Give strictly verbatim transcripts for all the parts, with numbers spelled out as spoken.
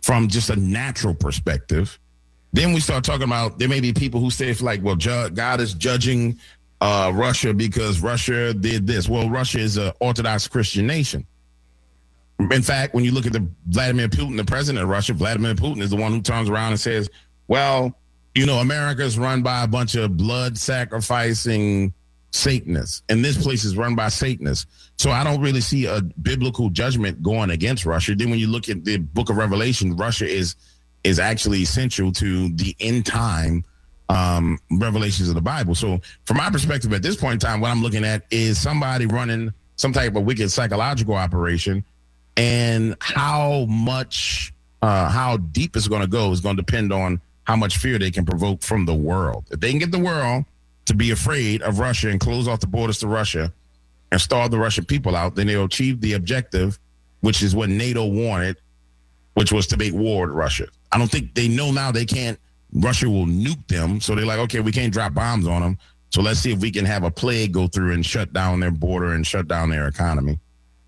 from just a natural perspective. Then we start talking about there may be people who say, like, well, ju- God is judging uh, Russia because Russia did this. Well, Russia is an Orthodox Christian nation. In fact, when you look at the Vladimir Putin, the president of Russia, Vladimir Putin is the one who turns around and says, well, you know, America is run by a bunch of blood sacrificing Satanists, and this place is run by Satanists. So I don't really see a biblical judgment going against Russia. Then when you look at the book of Revelation, Russia is is actually essential to the end time um, revelations of the Bible. So from my perspective at this point in time, what I'm looking at is somebody running some type of wicked psychological operation, and how much, uh, how deep it's going to go is going to depend on how much fear they can provoke from the world. If they can get the world to be afraid of Russia and close off the borders to Russia and starve the Russian people out, then they'll achieve the objective, which is what NATO wanted, which was to make war with Russia. I don't think they know now they can't, Russia will nuke them. So they're like, okay, we can't drop bombs on them. So let's see if we can have a plague go through and shut down their border and shut down their economy.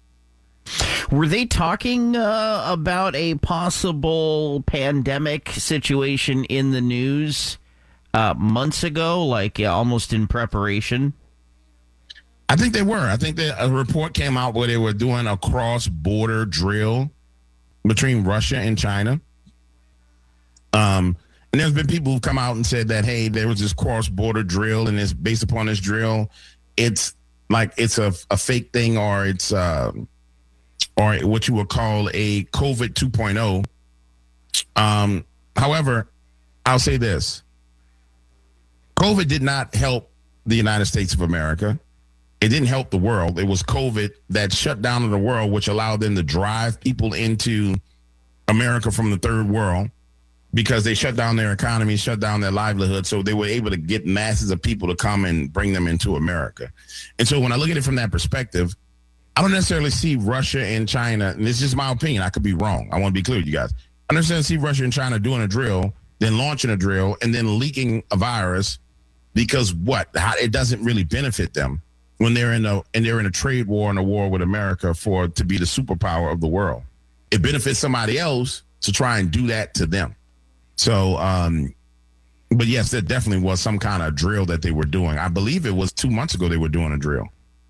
Were they talking uh, about a possible pandemic situation in the news uh, months ago, like uh, almost in preparation? I think they were. I think that a report came out where they were doing a cross-border drill between Russia and China. Um, and there's been people who've come out and said that, hey, there was this cross-border drill, and it's based upon this drill, it's like it's a, a fake thing, or it's uh, or what you would call a COVID two point oh. Um, however, I'll say this. COVID did not help the United States of America. It didn't help the world. It was COVID that shut down the world, which allowed them to drive people into America from the third world, because they shut down their economy, shut down their livelihood. So they were able to get masses of people to come and bring them into America. And so when I look at it from that perspective, I don't necessarily see Russia and China, and this is just my opinion, I could be wrong. I want to be clear with you guys. I don't necessarily see Russia and China doing a drill, then launching a drill, and then leaking a virus, because what? How, it doesn't really benefit them when they're in a and they're in a trade war and a war with America for to be the superpower of the world. It benefits somebody else to try and do that to them. So, um, but yes, there definitely was some kind of drill that they were doing. I believe it was two months ago they were doing a drill.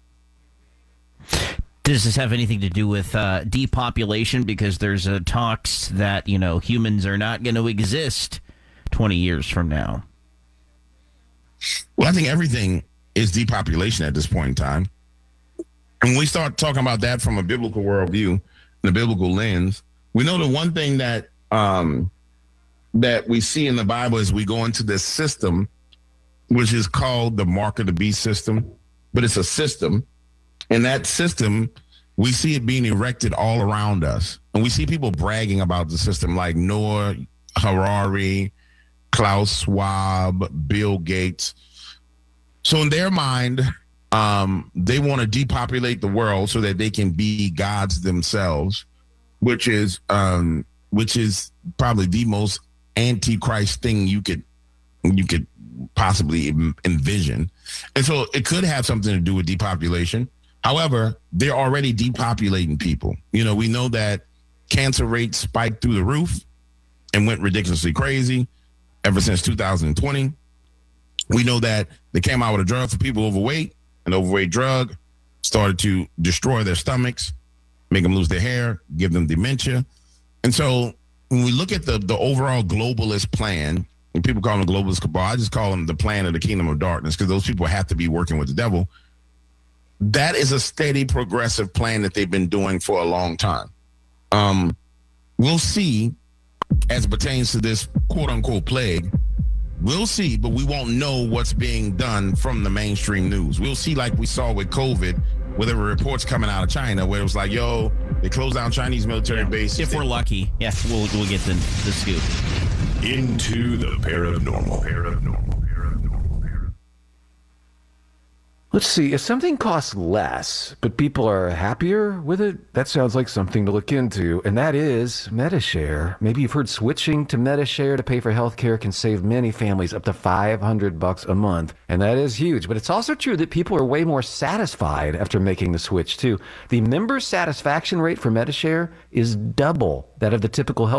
Does this have anything to do with uh, depopulation? Because there's uh, talks that, you know, humans are not going to exist twenty years from now. Well, I think everything is depopulation at this point in time. And when we start talking about that from a biblical worldview and a biblical lens, we know the one thing that um, that we see in the Bible is we go into this system, which is called the mark of the beast system, but it's a system. And that system, we see it being erected all around us. And we see people bragging about the system like Noah Harari, Klaus Schwab, Bill Gates. So in their mind, um, they want to depopulate the world so that they can be gods themselves, which is um, which is probably the most antichrist thing you could you could possibly envision. And so it could have something to do with depopulation. However, they're already depopulating people. You know, we know that cancer rates spiked through the roof and went ridiculously crazy ever since two thousand twenty. We know that they came out with a drug for people overweight. An overweight drug started to destroy their stomachs, make them lose their hair, give them dementia. And so when we look at the, the overall globalist plan, and people call them the globalist cabal, I just call them the plan of the kingdom of darkness, because those people have to be working with the devil. That is a steady, progressive plan that they've been doing for a long time. Um, we'll see, as it pertains to this quote-unquote plague, we'll see, but we won't know what's being done from the mainstream news. We'll see, like we saw with COVID, where there were reports coming out of China where it was like, yo, they closed down Chinese military bases. If we're lucky, yeah, we'll we'll get the, the scoop. Into the paranormal. Paranormal. Let's see, if something costs less, but people are happier with it, that sounds like something to look into, and that is Medi-Share. Maybe you've heard switching to Medi-Share to pay for healthcare can save many families up to five hundred bucks a month, and that is huge. But it's also true that people are way more satisfied after making the switch, too. The member satisfaction rate for Medi-Share is double that of the typical health